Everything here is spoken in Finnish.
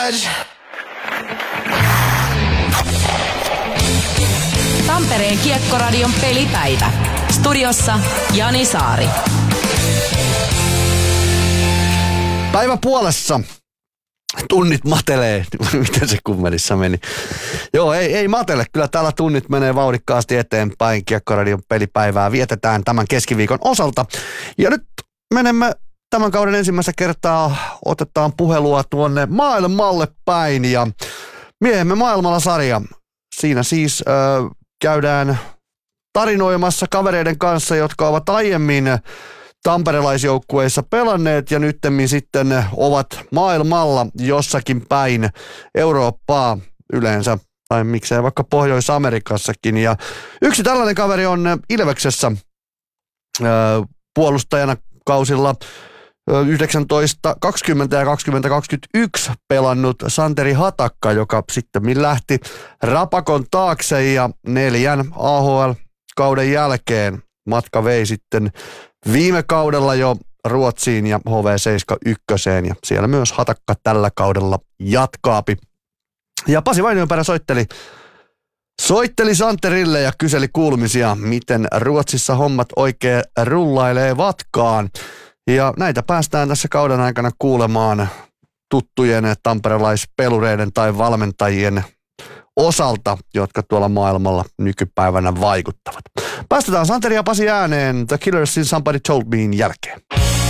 Garage. Tampereen Kiekkoradion pelipäivä. Studiossa Jani Saari. Päivä puolessa. Tunnit matelee. Miten se kummelissa meni? Joo, ei matele. Kyllä täällä tunnit menee vauhdikkaasti eteenpäin. Kiekkoradion pelipäivää vietetään tämän keskiviikon osalta. Ja nyt menemme tämän kauden ensimmäistä kertaa. Otetaan puhelua tuonne maailmalle päin. Ja Miehemme maailmalla -sarja. Siinä siis käydään tarinoimassa kavereiden kanssa, jotka ovat aiemmin tamperelaisjoukkueissa pelanneet ja nyttemmin sitten ovat maailmalla jossakin päin Eurooppaa yleensä, tai miksei vaikka Pohjois-Amerikassakin. Ja yksi tällainen kaveri on Ilveksessä puolustajana kausilla 1920 ja 2021 pelannut Santeri Hatakka, joka sitten lähti Rapakon taakse ja 4 AHL-kauden jälkeen matka vei sitten viime kaudella jo Ruotsiin ja HV71 ja siellä myös Hatakka tällä kaudella jatkaapi. Ja Pasi Vainionperä soitteli Santerille ja kyseli kuulumisia, miten Ruotsissa hommat oikein rullailevatkaan. Ja näitä päästään tässä kauden aikana kuulemaan tuttujen tamperelaispelureiden tai valmentajien osalta, jotka tuolla maailmalla nykypäivänä vaikuttavat. Päästetään Santeri ja Pasi ääneen The Killersin Somebody Told Mein jälkeen.